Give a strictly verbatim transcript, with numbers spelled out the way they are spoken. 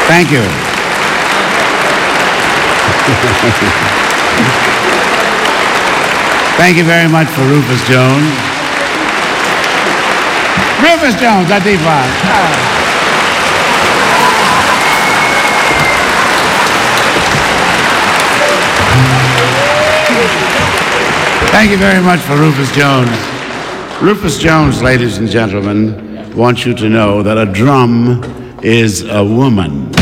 Thank you. Thank you very much for Rufus Jones. Rufus Jones, Latifah. Oh. Thank you very much for Rufus Jones. Rufus Jones, ladies and gentlemen, wants you to know that a drum is a woman.